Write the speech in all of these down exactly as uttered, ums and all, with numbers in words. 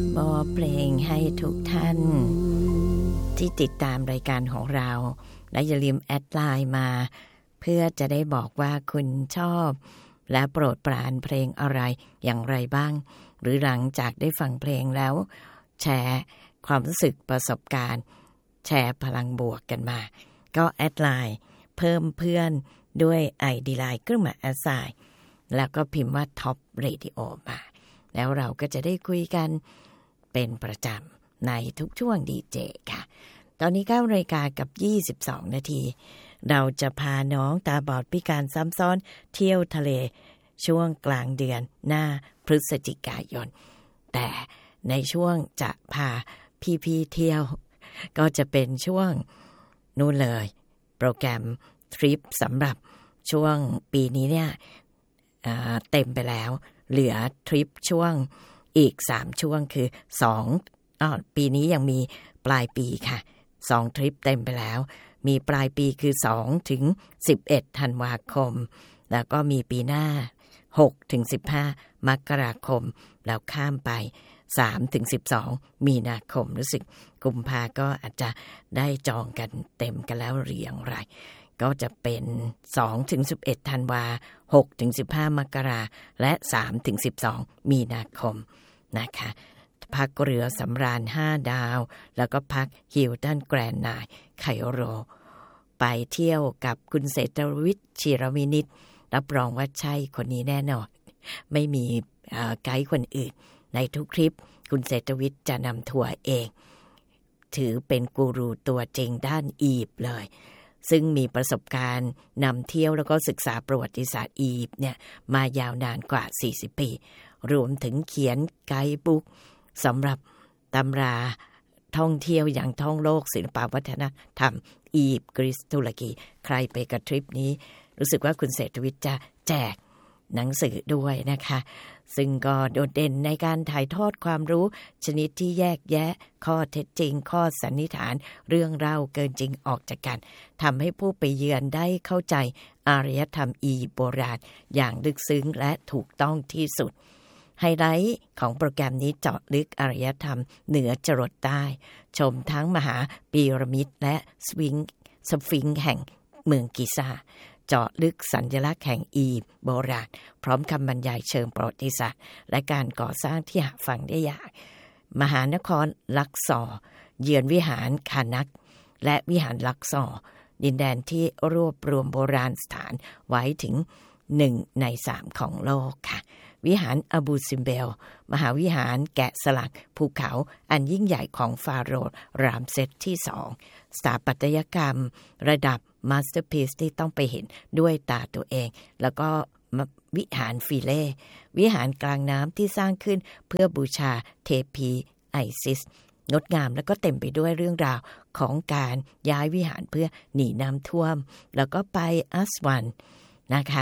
มอบเพลงให้ทุกท่านที่ติดตามรายการของเราและอย่าลืมแอดไลน์มาเพื่อจะได้บอกว่าคุณชอบและโปรดปรานเพลงอะไรอย่างไรบ้างหรือหลังจากได้ฟังเพลงแล้วแชร์ความรู้สึกประสบการณ์แชร์พลังบวกกันมาก็แอดไลน์เพิ่มเพื่อนด้วย ไอ ดี ไลน์เครื่องหมายแอสไซน์แล้วก็พิมพ์ว่า Top Radio มาแล้วเราก็จะได้คุยกันเป็นประจำในทุกช่วงดีเจค่ะตอนนี้เก้านาฬิกากับยี่สิบสองนาทีเราจะพาน้องตาบอดพิการซ้ำซ้อนเที่ยวทะเลช่วงกลางเดือนหน้าพฤศจิกายนแต่ในช่วงจะพาพี่ๆเที่ยวก็จะเป็นช่วงนู่นเลยโปรแกรมทริปสำหรับช่วงปีนี้เนี่ยเต็มไปแล้วเหลือทริปช่วงอีกสามช่วงคือสองอ้อปีนี้ยังมีปลายปีค่ะสองทริปเต็มไปแล้วมีปลายปีคือสองถึงสิบเอ็ดธันวาคมแล้วก็มีปีหน้าหกถึงสิบห้ามกราคมแล้วข้ามไปสามถึงสิบสองมีนาคมรู้สึกกุมภาก็อาจจะได้จองกันเต็มกันแล้วหรืออย่างไรก็จะเป็นสองถึงสิบเอ็ดธันวาหกถึงสิบห้ามกราและสามถึงสิบสองมีนาคมนะคะพักเรือสำราญห้าดาวแล้วก็พักฮิลตันแกรนด์ไนท์ไคโรไปเที่ยวกับคุณเศรษฐวิทย์ชีรวินิจรับรองว่าใช่คนนี้แน่นอนไม่มีไกด์คนอื่นในทุกคลิปคุณเศรษฐวิทย์จะนำทัวร์เองถือเป็นกูรูตัวจริงด้านอียิปต์เลยซึ่งมีประสบการณ์นำเที่ยวแล้วก็ศึกษาประวัติศาสตร์อียิปต์เนี่ยมายาวนานกว่าสี่สิบปีรวมถึงเขียนไกด์บุ๊กสำหรับตำราท่องเที่ยวอย่างท่องโลกศิลปวัฒนธรรมอียิปต์กรีซตุรกีใครไปกับทริปนี้รู้สึกว่าคุณเศรษฐวิทย์จะแจกหนังสือด้วยนะคะซึ่งก็โดดเด่นในการถ่ายทอดความรู้ชนิดที่แยกแยะข้อเท็จจริงข้อสันนิษฐานเรื่องเล่าเกินจริงออกจากกันทำให้ผู้ไปเยือนได้เข้าใจอารยธรรมอียิปต์โบราณอย่างลึกซึ้งและถูกต้องที่สุดไฮไลท์ของโปรแกรมนี้เจาะลึกอารยธรรมเหนือจรดใต้ชมทั้งมหาพีระมิดและสฟิงค์สฟิงค์แห่งเมืองกิซาเจาะลึกสัญลักษณ์แห่งอียิปต์โบราณพร้อมคำบรรยายเชิงประวัติศาสตร์และการก่อสร้างที่หาฟังได้ยากมหานครลักซอร์เยือนวิหารคานักและวิหารลักซอร์ดินแดนที่รวบรวมโบราณสถานไว้ถึงหนึ่งในสามของโลกค่ะวิหารอบูซิมเบลมหาวิหารแกะสลักภูเขาอันยิ่งใหญ่ของฟาโรห์รามเซสที่สองสถาปัตยกรรมระดับมาสเตอร์พีซที่ต้องไปเห็นด้วยตาตัวเองแล้วก็วิหารฟิเล่วิหารกลางน้ำที่สร้างขึ้นเพื่อบูชาเทพีไอซิสงดงามแล้วก็เต็มไปด้วยเรื่องราวของการย้ายวิหารเพื่อหนีน้ำท่วมแล้วก็ไปอัสวันนะคะ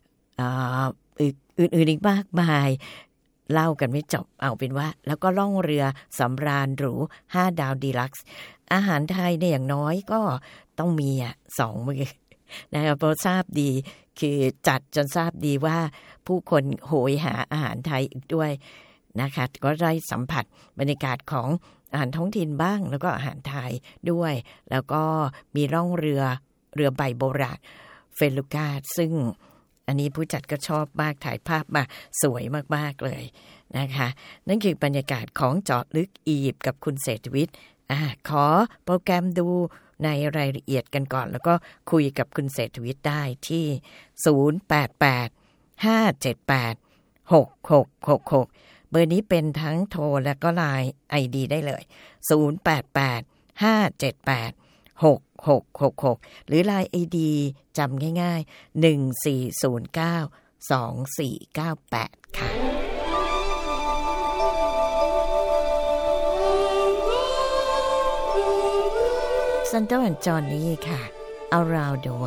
อื่นๆอีกมากมายเล่ากันไม่จบเอาเป็นว่าแล้วก็ล่องเรือสำราญหรูห้าดาวดีลักซ์อาหารไทยเนี่ยอย่างน้อยก็ต้องมีอ่ะสองมื้อนะครับเพราะทราบดีคือจัดจนทราบดีว่าผู้คนโหยหาอาหารไทยอีกด้วยนะคะก็ได้สัมผัสบรรยากาศของอาหารท้องถิ่นบ้างแล้วก็อาหารไทยด้วยแล้วก็มีล่องเรือเรือใบโบราณเฟลูกาซึ่งอันนี้ผู้จัดก็ชอบมากถ่ายภาพมาสวยมากๆเลยนะคะนั่นคือบรรยากาศของเจาะลึกอียิปต์กับคุณเศรษฐวิทย์อ่าขอโปรแกรมดูในรายละเอียดกันก่อนแล้วก็คุยกับคุณเศรษฐวิทย์ได้ที่ศูนย์ แปด แปด ห้า เจ็ด แปด หก หก หก หกเบอร์นี้เป็นทั้งโทรและก็ ไลน์ ไอ ดี ได้เลยศูนย์ แปด แปด ห้า เจ็ด แปด หก หก หก หกหรือ ไลน์ ไอ ดี จำง่ายๆหนึ่ง สี่ ศูนย์ เก้า สอง สี่ เก้า แปดค่ะซันโตแอนด์จอห์นนี่ค่ะ Around the World